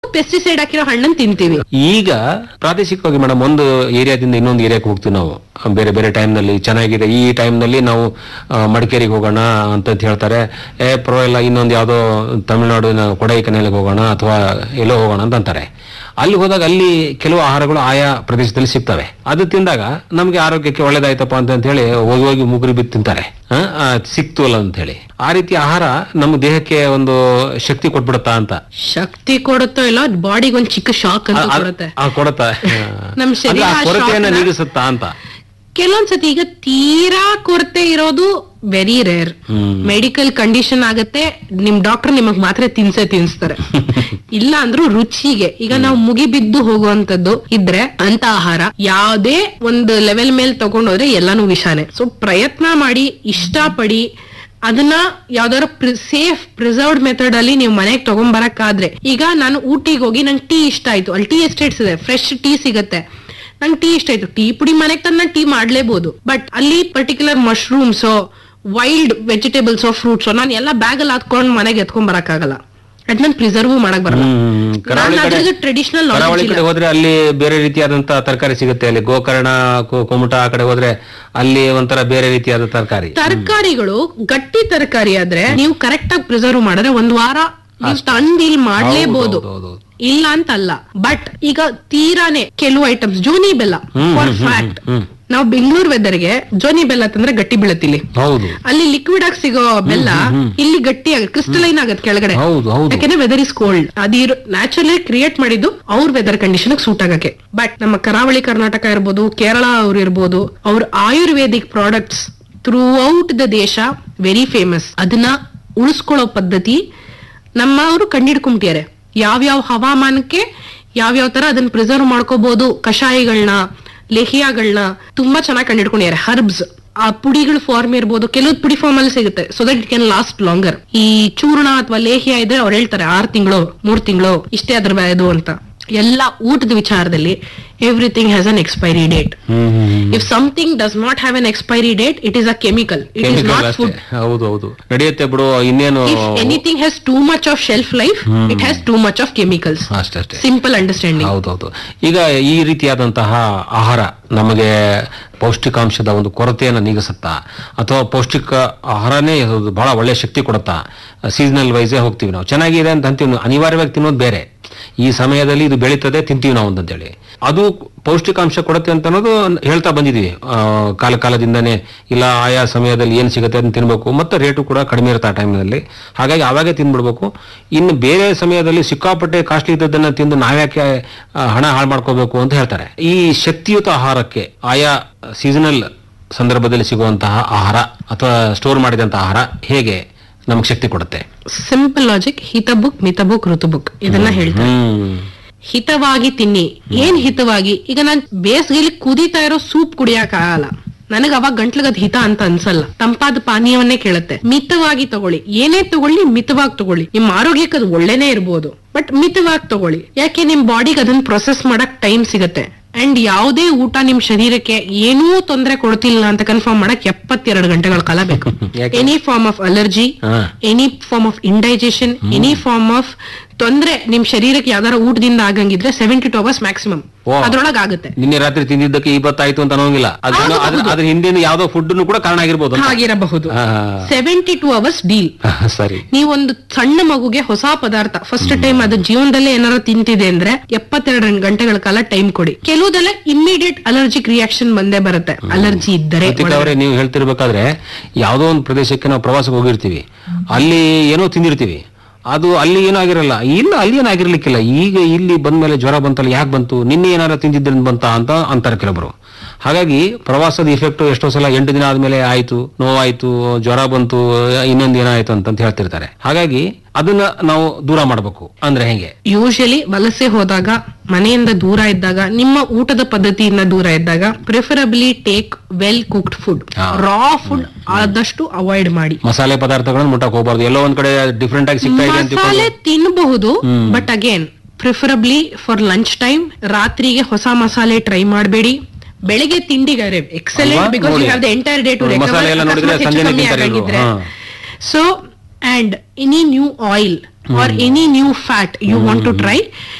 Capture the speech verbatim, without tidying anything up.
Pesticide ಹಾಕಿರೋ ಹಣ್ಣನ್ನು ತಿಂತೀವಿ. ಈಗ ಪ್ರಾದೇಶಿಕವಾಗಿ ಮೇಡಮ್ ಒಂದು ಏರಿಯಾದಿಂದ ಇನ್ನೊಂದು ಏರಿಯಾಕ್ಕೆ ಹೋಗ್ತೀವಿ ನಾವು ಬೇರೆ ಬೇರೆ ಟೈಮ್ ನಲ್ಲಿ ಚೆನ್ನಾಗಿದೆ ಈ ಟೈಮ್ ನಲ್ಲಿ ನಾವು ಮಡಿಕೇರಿಗೆ ಹೋಗೋಣ ಅಂತ ಹೇಳ್ತಾರೆ. ಏ ಪರವಾಗಿಲ್ಲ ಇನ್ನೊಂದು ಯಾವ್ದೋ ತಮಿಳುನಾಡಿನ ಕೊಡೈಕೆನಾಲ್ಗೆ ಹೋಗೋಣ ಅಥವಾ ಎಲ್ಲೋ ಹೋಗೋಣ ಅಂತ ಅಂತಾರೆ. ಅಲ್ಲಿ ಹೋದಾಗ ಅಲ್ಲಿ ಕೆಲವು ಆಹಾರಗಳು ಆಯಾ ಪ್ರದೇಶದಲ್ಲಿ ಸಿಗ್ತವೆ. ಅದು ತಿಂದಾಗ ನಮ್ಗೆ ಆರೋಗ್ಯಕ್ಕೆ ಒಳ್ಳೇದಾಯ್ತಪ್ಪ ಅಂತ ಹೇಳಿ ಹೋಗಿ ಹೋಗಿ ಮುಗುರಿ ಬಿದ್ದು ತಿಂತಾರೆ. ಸಿಕ್ತು ಅಲ್ಲ ಅಂತ ಹೇಳಿ ಆ ರೀತಿ ಆಹಾರ ನಮ್ಮ ದೇಹಕ್ಕೆ ಒಂದು ಶಕ್ತಿ ಕೊಟ್ಬಿಡುತ್ತಾ ಅಂತ. ಶಕ್ತಿ ಕೊಡುತ್ತೋ ಇಲ್ಲ ಬಾಡಿಗೆ ಒಂದು ಚಿಕ್ಕ ಶಾಕ್ ಅಂತ ಕೊಡುತ್ತೆ ಕೊಡುತ್ತಾ ನಮ್ ಶರೀರ ಕೊರತೆಯನ್ನ ನೀಗಿಸುತ್ತಾ ಅಂತ. ಕೆಲವೊಂದ್ಸತಿ ಈಗ ತೀರಾ ಕೊರತೆ ಇರೋದು ವೆರಿ ರೇರ್. ಮೆಡಿಕಲ್ ಕಂಡೀಷನ್ ಆಗತ್ತೆ, ನಿಮ್ ಡಾಕ್ಟರ್ ನಿಮಗ್ ಮಾತ್ರ ತಿನ್ಸೆ ತಿನ್ಸ್ತಾರೆ. ಇಲ್ಲ ಅಂದ್ರೂ ರುಚಿಗೆ ಈಗ ನಾವು ಮುಗಿಬಿದ್ದು ಹೋಗುವಂತದ್ದು ಇದ್ರೆ ಅಂತ ಆಹಾರ ಯಾವ್ದೇ ಒಂದು ಲೆವೆಲ್ ಮೇಲೆ ತಗೊಂಡೋದ್ರೆ ಎಲ್ಲಾನು ವಿಷಾನೆ. ಸೊ ಪ್ರಯತ್ನ ಮಾಡಿ ಇಷ್ಟಪಡಿ ಅದನ್ನ ಯಾವ್ದಾರ ಸೇಫ್ ಪ್ರಿಸರ್ವ್ಡ್ ಮೆಥಡ್ ಅಲ್ಲಿ ನೀವು ಮನೆಗೆ ತಗೊಂಡ್ಬರಕ್ಕಾದ್ರೆ. ಈಗ ನಾನು ಊಟಿಗೆ ಹೋಗಿ ನಂಗೆ ಟೀ ಇಷ್ಟ ಆಯ್ತು, ಅಲ್ಲಿ ಟೀ ಎಸ್ಟೇಟ್ಸ್ ಇದೆ, ಫ್ರೆಶ್ ಟೀ ಸಿಗತ್ತೆ, ನಂಗೆ ಟೀ ಇಷ್ಟ ಆಯ್ತು, ಟೀ ಪುಡಿ ಮನೆಗೆ ತಂದು ನಾನು ಟೀ ಮಾಡ್ಲೇಬಹುದು. ಬಟ್ ಅಲ್ಲಿ particular mushrooms wild vegetables fruits ನಾನು ಎಲ್ಲ ಬ್ಯಾಗ್ ಅಲ್ಲಿ ಹಾಕೊಂಡು ಮನೆಗೆ ಎತ್ಕೊಂಡ್ ಬರಕ್ಕಾಗಲ್ಲ. ಅದ್ ನನ್ ಪ್ರಿಸರ್ವ್ ಮಾಡಕ್ ಬರಲ್ಲ. ಟ್ರೆಡಿಷನಲ್ ಕರಾವಳಿ ಕಡೆ ಹೋದ್ರೆ ಅಲ್ಲಿ ಬೇರೆ ರೀತಿಯಾದಂತ ತರಕಾರಿ ಸಿಗುತ್ತೆ. ಅಲ್ಲಿ ಗೋಕರ್ಣ ಕುಮಟ ಆ ಕಡೆ ಹೋದ್ರೆ ಅಲ್ಲಿ ಒಂಥರ ಬೇರೆ ರೀತಿಯಾದ ತರಕಾರಿ ತರಕಾರಿಗಳು ಗಟ್ಟಿ ತರಕಾರಿ ಆದ್ರೆ ನೀವು ಕರೆಕ್ಟ್ ಆಗಿ ಪ್ರಿಸರ್ವ್ ಮಾಡಿದ್ರೆ ಒಂದ್ ವಾರ ನೀವು ತಂದು ಇಲ್ಲಿ ಮಾಡ್ಲೇಬಹುದು, ಇಲ್ಲ ಅಂತ ಅಲ್ಲ. ಬಟ್ ಈಗ ತೀರಾನೇ ಕೆಲವು ಐಟಮ್ಸ್ ಜೋನಿ ಬೆಲ್ಲ ಫಾರ್ ಫ್ಯಾಕ್ಟ್ ನಾವು ಬೆಂಗಳೂರು ವೆದರ್ಗೆ ಜೋನಿ ಬೆಲ್ಲ ತಂದ್ರೆ ಗಟ್ಟಿ ಬೀಳತ್ತಿಲ್ಲಿ. ಅಲ್ಲಿ ಲಿಕ್ವಿಡ್ ಆಗಿ ಸಿಗೋ ಬೆಲ್ಲ ಇಲ್ಲಿ ಗಟ್ಟಿ ಆಗ ಕ್ರಿಸ್ಟಲೈನ್ ಆಗತ್ತೆ ಕೆಳಗಡೆ, ಯಾಕೆಂದ್ರೆ weather is cold. ಅದಿರೋ naturally create ಮಾಡಿದ್ದು ಅವ್ರ ವೆದರ್ ಕಂಡೀಷನ್ ಸೂಟ್ ಆಗಕ್ಕೆ. ಬಟ್ ನಮ್ಮ ಕರಾವಳಿ ಕರ್ನಾಟಕ ಇರ್ಬೋದು, ಕೇರಳ ಅವ್ರು ಇರ್ಬೋದು, ಅವ್ರ Ayurvedic products through out the ದೇಶ ವೆರಿ ಫೇಮಸ್. ಅದನ್ನ ಉಳಿಸ್ಕೊಳ್ಳೋ ಪದ್ಧತಿ ನಮ್ಮವರು ಕಂಡಿಡ್ಕೊಂಬಿಟ್ಟಿದ್ದಾರೆ. ಯಾವ್ಯಾವ ಹವಾಮಾನಕ್ಕೆ ಯಾವ್ಯಾವ ತರ ಅದನ್ನ ಪ್ರಿಸರ್ವ್ ಮಾಡ್ಕೋಬಹುದು, ಕಷಾಯಗಳನ್ನ ಲೇಹ್ಯಗಳನ್ನ ತುಂಬಾ ಚೆನ್ನಾಗಿ ಕಂಡಿಡ್ಕೊಂಡಿದ್ದಾರೆ. ಹರ್ಬ್ಸ್ ಆ ಪುಡಿಗಳ ಫಾರ್ಮ್ ಇರ್ಬೋದು, ಕೆಲವು ಪುಡಿ ಫಾರ್ಮ್ ಅಲ್ಲಿ ಸಿಗುತ್ತೆ, so that it can last longer. ಈ ಚೂರ್ಣ ಅಥವಾ ಲೇಹ್ಯ ಇದ್ರೆ ಅವ್ರು ಹೇಳ್ತಾರೆ ಆರ್ ತಿಂಗಳು ಮೂರ್ ತಿಂಗಳು ಇಷ್ಟೇ ಅದ್ರ ಇದು ಅಂತ. ಎಲ್ಲ ಊಟದ ವಿಚಾರದಲ್ಲಿ everything has an expiry date. If something does not have an expiry date it is a chemical, it is not food. ಹೌದು ಹೌದು ನಡೆಯುತ್ತೆ ಬಿಡು. ಇನ್ನೇನು anything has too much of shelf life, it has too much of chemicals. ಅಷ್ಟೇ simple understanding. ಹೌದೌದು. ಈಗ ಈ ರೀತಿಯಾದಂತಹ ಆಹಾರ ನಮಗೆ ಪೌಷ್ಟಿಕಾಂಶದ ಒಂದು ಕೊರತೆಯನ್ನು ನೀಗಿಸುತ್ತಾ ಅಥವಾ ಪೌಷ್ಟಿಕ ಆಹಾರನೇ ಬಹಳ ಒಳ್ಳೆ ಶಕ್ತಿ ಕೊಡುತ್ತಾ? ಸೀಸನಲ್ ವೈಸೇ ಹೋಗ್ತೀವಿ ನಾವು, ಚೆನ್ನಾಗಿದೆ ಅಂತ ಅಂತೀವಿ, ಅನಿವಾರ್ಯವಾಗಿ ತಿನ್ನೋದು ಬೇರೆ. ಈ ಸಮಯದಲ್ಲಿ ಇದು ಬೆಳೀತದೆ ತಿಂತೀವಿ ನಾವು ಅಂತೇಳಿ, ಅದು ಪೌಷ್ಟಿಕಾಂಶ ಕೊಡುತ್ತೆ ಅಂತ ಅನ್ನೋದು ಹೇಳ್ತಾ ಬಂದಿದೀವಿ ಕಾಲ ಕಾಲದಿಂದಾನೇ. ಇಲ್ಲ ಆಯಾ ಸಮಯದಲ್ಲಿ ಏನ್ ಸಿಗುತ್ತೆ ಅದನ್ನ ತಿನ್ಬೇಕು, ಮತ್ತೆ ರೇಟು ಕೂಡ ಕಡಿಮೆ ಇರುತ್ತೆ ಆ ಟೈಮ್ನಲ್ಲಿ, ಹಾಗಾಗಿ ಅವಾಗೇ ತಿನ್ಬಿಡ್ಬೇಕು. ಇನ್ನು ಬೇರೆ ಸಮಯದಲ್ಲಿ ಸಿಕ್ಕಾಪಟ್ಟೆ ಕಾಸ್ಟ್ಲಿ ಇದ್ದದನ್ನ ತಿಂದು ನಾವ್ಯಾಕೆ ಹಣ ಹಾಳು ಮಾಡ್ಕೋಬೇಕು ಅಂತ ಹೇಳ್ತಾರೆ. ಈ ಶಕ್ತಿಯುತ ಆಹಾರಕ್ಕೆ ಆಯಾ ಸೀಸನಲ್ ಸಂದರ್ಭದಲ್ಲಿ ಸಿಗುವಂತಹ ಆಹಾರ ಅಥವಾ ಸ್ಟೋರ್ ಮಾಡಿದಂತಹ ಆಹಾರ ಹೇಗೆ ನಮ್ಗೆ ಶಕ್ತಿ ಕೊಡುತ್ತೆ? ಸಿಂಪಲ್ ಲಾಜಿಕ್, ಹಿತಬುಕ್ ಮಿತಬುಕ್ ಋತುಬುಕ್ ಇದನ್ನ ಹೇಳ್ತಾರೆ. ಹಿತವಾಗಿ ತಿನ್ನಿ. ಏನ್ ಹಿತವಾಗಿ? ಈಗ ನಾನ್ ಬೇಸಿಗೆಯಲ್ಲಿ ಕುದೀತಾ ಇರೋ ಸೂಪ್ ಕುಡಿಯಕ್ ಆಗಲ್ಲ, ನನಗ್ ಅವಾಗ ಗಂಟ್ಲಗದ್ ಹಿತ ಅಂತ ಅನ್ಸಲ್ಲ, ತಂಪಾದ ಪಾನೀಯವನ್ನೇ ಕೇಳುತ್ತೆ. ಮಿತವಾಗಿ ತಗೊಳ್ಳಿ, ಏನೇ ತಗೊಳ್ಳಿ ಮಿತವಾಗಿ ತಗೊಳ್ಳಿ. ನಿಮ್ ಆರೋಗ್ಯಕ್ಕೆ ಅದು ಒಳ್ಳೆನೇ ಇರ್ಬೋದು, ಬಟ್ ಮಿತವಾಗಿ ತಗೊಳ್ಳಿ. ಯಾಕೆ ನಿಮ್ ಬಾಡಿಗೆ ಅದನ್ನ ಪ್ರೊಸೆಸ್ ಮಾಡಕ್ ಟೈಮ್ ಸಿಗತ್ತೆ. ಅಂಡ್ ಯಾವುದೇ ಊಟ ನಿಮ್ ಶರೀರಕ್ಕೆ ಏನೂ ತೊಂದರೆ ಕೊಡ್ತಿಲ್ಲ ಅಂತ ಕನ್ಫರ್ಮ್ ಮಾಡಕ್ ಎಪ್ಪತ್ತೆರಡು ಗಂಟೆಗಳ ಕಾಲ ಬೇಕು. Any form of allergy, any form of indigestion, any form of ತೊಂದ್ರೆ ನಿಮ್ ಶರೀರಕ್ಕೆ ಯಾವ್ದಾರ ಊಟದಿಂದ ಆಗಂಗಿದ್ರೆ ಸೆವೆಂಟಿ ಟು ಅವರ್ಸ್ ಮ್ಯಾಕ್ಸಿಮಮ್ ಅದ್ರೊಳಗೆ ಆಗುತ್ತೆ. ನಿನ್ನೆ ರಾತ್ರಿ ತಿಂದಿದ್ದಕ್ಕೆ ಇವತ್ತಾಯ್ತು ಅಂತ ಅನ್ನೋಂಗಿಲ್ಲ, ಅದ್ರ ಹಿಂದಿನ ಯಾವ್ದೋ ಫುಡ್ ಕೂಡ ಕಾರಣ ಆಗಿರ್ಬೋದು ಆಗಿರಬಹುದು. Seventy two hours deal. ಸರಿ, ನೀವೊಂದು ಸಣ್ಣ ಮಗುಗೆ ಹೊಸ ಪದಾರ್ಥ ಫಸ್ಟ್ ಟೈಮ್ ಅದು ಜೀವನದಲ್ಲೇ ಏನಾರ ತಿಂತಿದೆ ಅಂದ್ರೆ ಎಪ್ಪತ್ತೆರಡು ಗಂಟೆಗಳ ಕಾಲ ಟೈಮ್ ಕೊಡಿ. ಕೆಲವುದೆಲ್ಲ ಇಮಿಡಿಯೇಟ್ ಅಲರ್ಜಿಕ್ ರಿಯಾಕ್ಷನ್ ಬಂದೇ ಬರುತ್ತೆ, ಅಲರ್ಜಿ ಇದ್ದರೆ. ನೀವು ಹೇಳ್ತಿರ್ಬೇಕಾದ್ರೆ ಯಾವ್ದೋ ಒಂದು ಪ್ರದೇಶಕ್ಕೆ ನಾವು ಪ್ರವಾಸಕ್ಕೆ ಹೋಗಿರ್ತೀವಿ, ಅಲ್ಲಿ ಏನೋ ತಿಂದಿರ್ತೀವಿ, ಅದು ಅಲ್ಲಿ ಏನಾಗಿರಲ್ಲ, ಇಲ್ಲ ಅಲ್ಲಿ ಏನಾಗಿರ್ಲಿಕ್ಕಿಲ್ಲ, ಈಗ ಇಲ್ಲಿ ಬಂದ್ಮೇಲೆ ಜ್ವರ ಬಂತಲ್ಲ, ಯಾಕೆ ಬಂತು, ನಿನ್ನೆ ಏನಾರ ತಿಂದಿದ್ರಿಂದ ಬಂತ ಅಂತ ಅಂತಾರೆ ಕೆಲವರು. ಹಾಗಾಗಿ ಪ್ರವಾಸದ ಇಫೆಕ್ಟ್ ಎಷ್ಟೋ ಸಲ ಎಂಟು ದಿನ ಆದ್ಮೇಲೆ ಆಯ್ತು, ನೋವಾಯ್ತು, ಜ್ವರ ಬಂತು, ಇನ್ನೊಂದು ಏನಾಯ್ತು ಅಂತ ಹೇಳ್ತಿರ್ತಾರೆ. ಹಾಗಾಗಿ ಅದನ್ನ ನಾವು ದೂರ ಮಾಡಬೇಕು ಅಂದ್ರೆ ಹೆಂಗೆ? ಯೂಶಲಿ ವಲಸೆ ಹೋದಾಗ, ಮನೆಯಿಂದ ದೂರ ಇದ್ದಾಗ, ನಿಮ್ಮ ಊಟದ ಪದ್ಧತಿಯಿಂದ ದೂರ ಇದ್ದಾಗ preferably take well cooked food. ರಾ ಫುಡ್ ಆದಷ್ಟು ಅವಾಯ್ಡ್ ಮಾಡಿ. ಮಸಾಲೆ ಪದಾರ್ಥಗಳನ್ನು ಮುಟ್ಟಕ್ ಹೋಗಬಾರ್ದು. ಎಲ್ಲೋ ಒಂದ್ ಕಡೆ ಡಿಫ್ರೆಂಟ್ ಆಗಿ ಸಿಗ್ತಾ ಇದೆ ಅಂತ ಮಸಾಲೆ ತಿನ್ನಬಹುದು, but again preferably for lunch time, ರಾತ್ರಿಗೆ ಹೊಸ ಮಸಾಲೆ ಟ್ರೈ ಮಾಡಬೇಡಿ. ಬೆಳಿಗ್ಗೆ ತಿಂಡಿಗೆ excellent, because you have the entire day to recover. So and any new oil or any new fat you want to try,